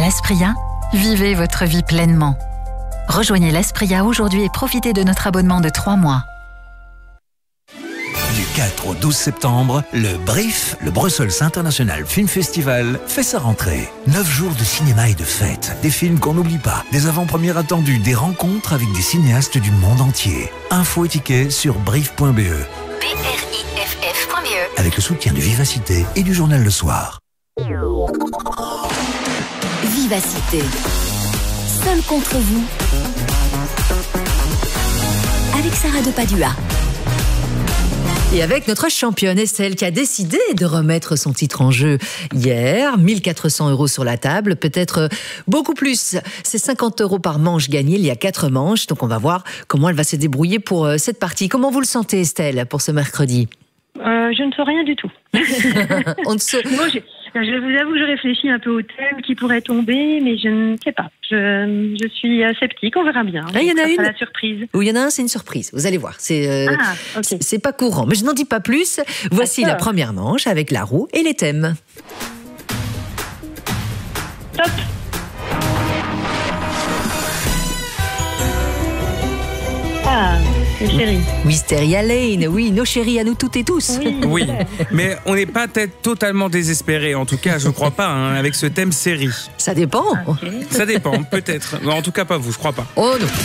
l'Aspria, vivez votre vie pleinement. Rejoignez l'Aspria aujourd'hui et profitez de notre abonnement de 3 mois. Du 4 au 12 septembre, le BRIF, le Brussels International Film Festival, fait sa rentrée. 9 jours de cinéma et de fêtes, des films qu'on n'oublie pas, des avant-premières attendues, des rencontres avec des cinéastes du monde entier. Infos et tickets sur briff.be. BRIFF.be. Avec le soutien de Vivacité et du journal Le Soir. Vivacité. Seul contre vous. Avec Sarah de Padua. Et avec notre championne Estelle qui a décidé de remettre son titre en jeu hier. 1 400 € sur la table, peut-être beaucoup plus. C'est 50 € par manche gagnée, il y a 4 manches. Donc on va voir comment elle va se débrouiller pour cette partie. Comment vous le sentez Estelle pour ce mercredi ? Je ne sais rien du tout. On ne se... Moi, je vous avoue que je réfléchis un peu au thème qui pourrait tomber, mais je ne sais pas. Je suis sceptique, on verra bien. Ah, il y en a une. La surprise. Oui, il y en a un, c'est une surprise. Vous allez voir. C'est okay. C'est pas courant, mais je n'en dis pas plus. Voici la première manche avec la roue et les thèmes. Top. Nos chéris. Wisteria Lane, oui, nos chéris à nous toutes et tous. Oui, mais on n'est pas peut-être totalement désespéré. En tout cas, je crois pas, hein, avec ce thème série. Ça dépend. Okay. Ça dépend, peut-être. En tout cas, pas vous, je crois pas. Oh non.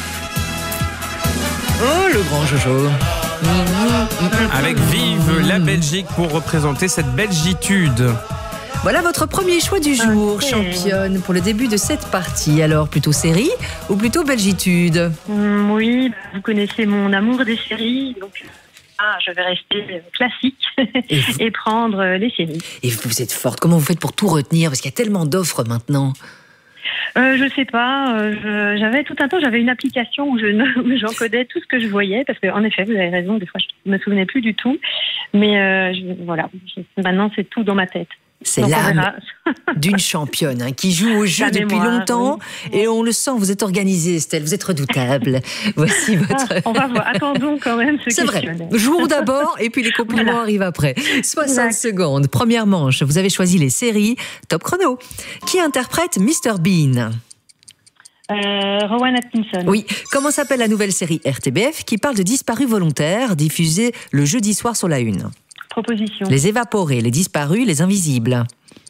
Oh, le grand Jojo. Avec Vive la Belgique pour représenter cette belgitude. Voilà votre premier choix du jour, championne, pour le début de cette partie. Alors, plutôt série ou plutôt belgitude ? Oui, vous connaissez mon amour des séries, donc je vais rester classique et prendre les séries. Et vous êtes forte, comment vous faites pour tout retenir ? Parce qu'il y a tellement d'offres maintenant. Je sais pas, j'avais tout un temps, j'avais une application où j'encodais tout ce que je voyais, parce qu'en effet, vous avez raison, des fois je me souvenais plus du tout, mais voilà, maintenant c'est tout dans ma tête. C'est donc, l'âme d'une championne qui joue au jeu depuis longtemps, oui. Et on le sent, vous êtes organisée Estelle, vous êtes redoutable. Voici votre... on va voir, attendons quand même ce questionnaire. C'est vrai, jouons d'abord et puis les compliments arrivent après. 60 secondes, première manche, vous avez choisi les séries, top chrono. Qui interprète Mr Bean ? Rowan Atkinson. Oui, comment s'appelle la nouvelle série RTBF qui parle de disparus volontaires diffusée le jeudi soir sur la Une ? Proposition. Les évaporés, les disparus, les invisibles.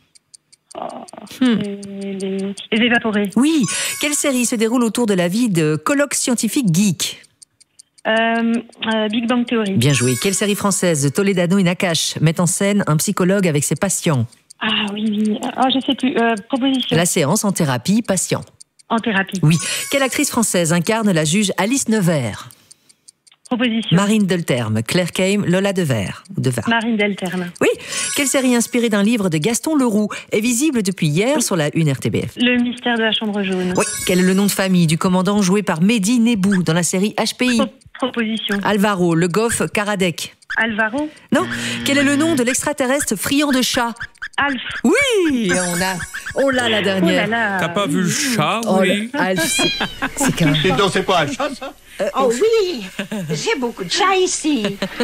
Les évaporés. Oui. Quelle série se déroule autour de la vie de colloque scientifique geek ? Big Bang Theory. Bien joué. Quelle série française, Toledano et Nakache, met en scène un psychologue avec ses patients ? Ah oui. Je sais plus. Proposition. La séance en thérapie, patient. En thérapie. Oui. Quelle actrice française incarne la juge Alice Nevers ? Proposition. Marine Delterme, Claire Kame, Lola Devers. Marine Delterme. Oui. Quelle série inspirée d'un livre de Gaston Leroux est visible depuis hier sur la Une RTBF ? Le mystère de la chambre jaune. Oui. Quel est le nom de famille du commandant joué par Mehdi Nebou dans la série HPI ? Proposition. Alvaro, Le Goff, Karadec. Alvaro ? Non. Quel est le nom de l'extraterrestre friand de chat ? Alf. Oui, on l'a la dernière. Oh là là. T'as pas vu le chat, oui. Alf, c'est quand même... Non, c'est pas un chat, ça ? Oh oui, j'ai beaucoup de chats ici.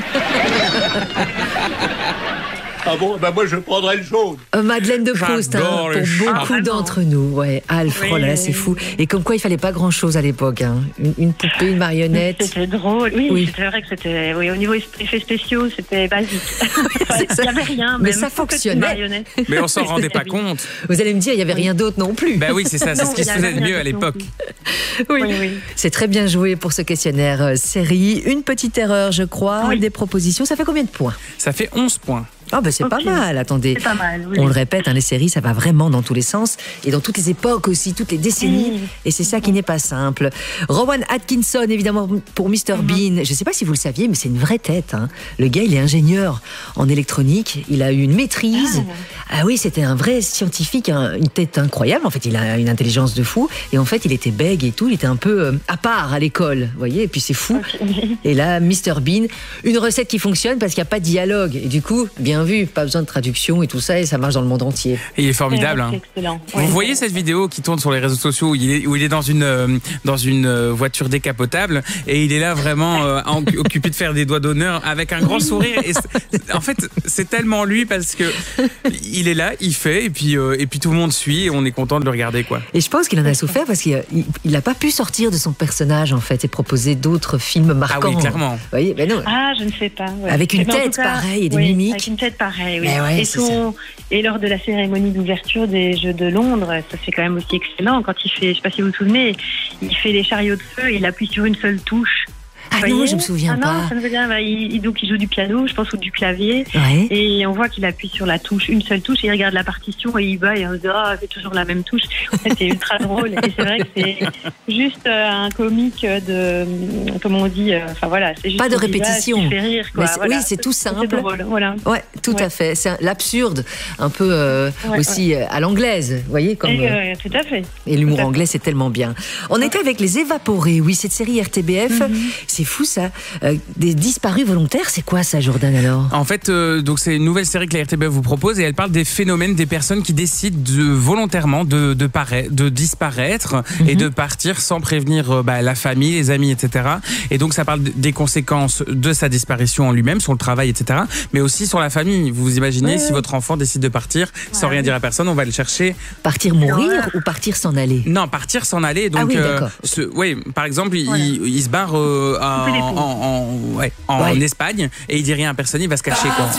Ah bon, ben moi je prendrais le jaune. Madeleine de Proust, J'adore pour le chat. beaucoup d'entre nous. Ouais, Alf, Oui, oh là là, oui, c'est fou. Et comme quoi il fallait pas grand-chose à l'époque. Hein. Une poupée, une marionnette. C'était drôle. Oui, Oui. c'est vrai que c'était... Oui, au niveau effets spéciaux, c'était basique. Il n'y avait rien. Mais même ça pas que fonctionnait. une marionnette. Mais on s'en rendait pas compte. Vous allez me dire, il y avait rien d'autre non plus. Ben oui, c'est ça, c'est Non, ce qui il se y faisait avait de mieux rien à l'époque. Oui. Oui. C'est très bien joué pour ce questionnaire série. Une petite erreur, je crois, Oui. des propositions. Ça fait combien de points ? Ça fait 11 points. Ah ben c'est pas Ok. mal, attendez. C'est pas mal, oui. On le répète, les séries, ça va vraiment dans tous les sens et dans toutes les époques aussi, toutes les décennies. Et c'est ça qui n'est pas simple. Rowan Atkinson, évidemment, pour Mr Bean. Je ne sais pas si vous le saviez, mais c'est une vraie tête. Hein. Le gars, il est ingénieur en électronique. Il a eu une maîtrise. Ah oui, c'était un vrai scientifique, une tête incroyable. En fait, il a une intelligence de fou. Et en fait, il était bègue et tout. Il était un peu à part à l'école, vous voyez. Et puis c'est fou. Et là, Mr Bean, une recette qui fonctionne parce qu'il n'y a pas de dialogue. Et du coup, bien bien vu, pas besoin de traduction et tout ça, et ça marche dans le monde entier. Il est formidable. Hein. C'est excellent. Vous voyez cette vidéo qui tourne sur les réseaux sociaux où il est dans une voiture décapotable et il est là vraiment occupé de faire des doigts d'honneur avec un grand sourire. Et en fait, c'est tellement lui parce que il est là, il fait et puis tout le monde suit et on est content de le regarder quoi. Et je pense qu'il en a souffert parce qu'il n'a pas pu sortir de son personnage en fait et proposer d'autres films marquants. Ah oui, clairement. Vous voyez, ben non. Ah, je ne sais pas. Ouais. Avec une Mais en tête tout cas, pareille et des oui, mimiques. Avec une tête pareille, oui. Mais ouais, et lors de la cérémonie d'ouverture des Jeux de Londres, ça c'est quand même aussi excellent. Quand il fait, je ne sais pas si vous vous souvenez, il fait les chariots de feu, il appuie sur une seule touche. Ah non, je me souviens pas. Non, ça me veut dire, donc il joue du piano, je pense, ou du clavier. Ouais. Et on voit qu'il appuie sur la touche, une seule touche, et il regarde la partition et il va et on se dit, c'est toujours la même touche. En fait, c'est ultra drôle. Et c'est vrai que c'est juste un comique de, comment on dit, enfin voilà, c'est juste pas de répétition. Qui fait rire, quoi. Oui, c'est tout simple. C'est drôle, voilà. Ouais, tout à fait. C'est l'absurde, un peu aussi à l'anglaise, vous voyez, comme. Tout à fait. Et l'humour anglais, c'est tellement bien. On était avec Les Évaporés, oui, cette série RTBF. C'est fou ça. Des disparus volontaires, c'est quoi ça, Jordan, alors? En fait, donc c'est une nouvelle série que la RTBF vous propose et elle parle des phénomènes des personnes qui décident volontairement de disparaître et de partir sans prévenir la famille, les amis, etc. Et donc ça parle des conséquences de sa disparition en lui-même, sur le travail, etc. Mais aussi sur la famille. Vous vous imaginez si votre enfant décide de partir sans rien dire à personne, on va le chercher. Partir mourir ou partir s'en aller? Non, partir s'en aller. Donc, oui, d'accord. Par exemple, il se barre en Espagne et il dit rien à personne, il va se cacher quoi.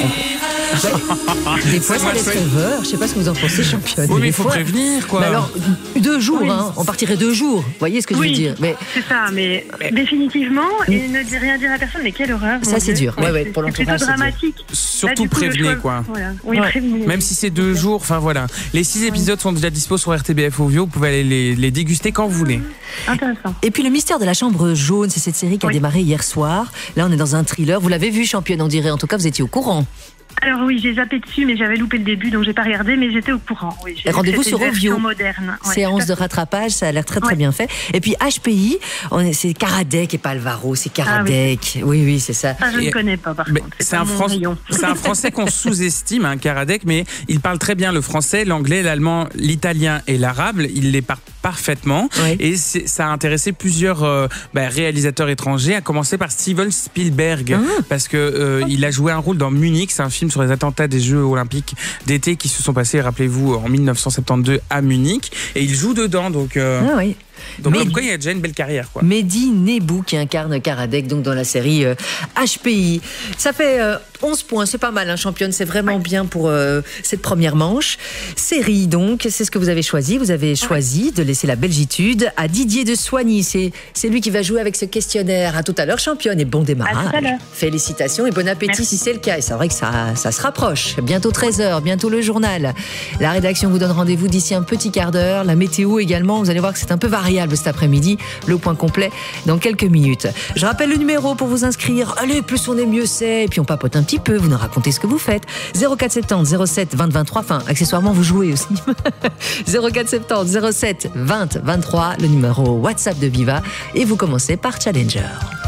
Des fois ça laisse rêveur, je sais pas ce que vous en pensez, championne. Oui, mais il faut prévenir quoi. Mais alors 2 jours, on partirait 2 jours, vous voyez ce que je veux dire. Mais c'est ça, mais définitivement, il ne dit rien dire à personne, mais quelle horreur. Ça c'est dur, ouais, pour l'entourage c'est dramatique. Surtout prévenez quoi. Voilà. Oui, prévenez. Même si c'est 2 jours, enfin voilà. Les 6 épisodes sont déjà dispo sur RTBF Ovio, vous pouvez aller les déguster quand vous voulez. Intéressant. Et puis le mystère de la chambre jaune, c'est cette série qui a démarré hier soir. Là on est dans un thriller, vous l'avez vu, championne, on dirait, en tout cas vous étiez au courant. Alors oui, j'ai zappé dessus, mais j'avais loupé le début, donc j'ai pas regardé, mais j'étais au courant. Oui, rendez-vous sur Ovio. Moderne. Séance de rattrapage, ça a l'air très très bien fait. Et puis HPI, c'est Karadec et pas Alvaro, c'est Karadec. Oui, c'est ça. Je ne connais pas par contre. C'est un Français qu'on sous-estime, Karadec, mais il parle très bien le français, l'anglais, l'allemand, l'italien et l'arabe. Il les parle parfaitement. Oui. Et ça a intéressé plusieurs réalisateurs étrangers, à commencer par Steven Spielberg, parce que il a joué un rôle dans Munich. C'est un film sur les attentats des Jeux Olympiques d'été qui se sont passés, rappelez-vous, en 1972 à Munich. Et il joue dedans, donc... Donc comme quoi il y a déjà une belle carrière quoi. Mehdi Nebou qui incarne Karadec donc dans la série HPI. Ça fait 11 points, c'est pas mal championne, c'est vraiment bien pour cette première manche. Série donc, c'est ce que vous avez choisi. Vous avez choisi de laisser la belgitude à Didier de Soigny. C'est lui qui va jouer avec ce questionnaire. À tout à l'heure championne et bon démarrage. À tout à l'heure. Félicitations et bon appétit. Merci. Si c'est le cas. Et c'est vrai que ça se rapproche. Bientôt 13h, bientôt le journal. La rédaction vous donne rendez-vous d'ici un petit quart d'heure. La météo également, vous allez voir que c'est un peu variable cet après-midi. Le point complet dans quelques minutes. Je rappelle le numéro pour vous inscrire. Allez, plus on est, mieux c'est. Et puis on papote un petit peu, vous nous racontez ce que vous faites. 0470 07 20 23. Enfin, accessoirement, vous jouez aussi. 0470 07 20 23, le numéro WhatsApp de Viva. Et vous commencez par Challenger.